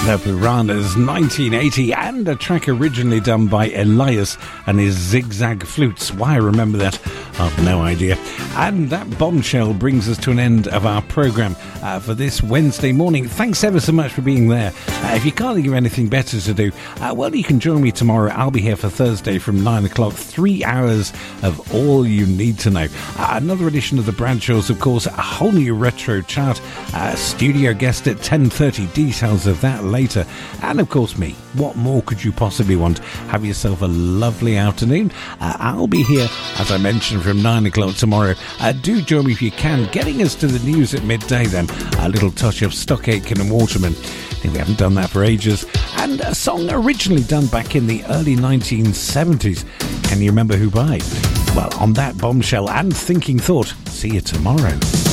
The Piranhas, 1980, and a track originally done by Elias and his Zigzag Flutes. Why I remember that, I've no idea. And that bombshell brings us to an end of our programme for this Wednesday morning. Thanks ever so much for being there. If you can't think of anything better to do, well, you can join me tomorrow. I'll be here for Thursday from 9 o'clock, 3 hours of all you need to know. Another edition of the Bradshaws, of course, a whole new retro chart, studio guest at 10:30, details of that later, and of course me. What more could you possibly want? Have yourself a lovely afternoon. I'll be here, as I mentioned, from 9 o'clock tomorrow. Do join me if you can, getting us to the news at midday then. A little touch of Stock Aitken and Waterman. We haven't done that for ages. And a song originally done back in the early 1970s. Can you remember who by? Well, on that bombshell and thinking thought, see you tomorrow.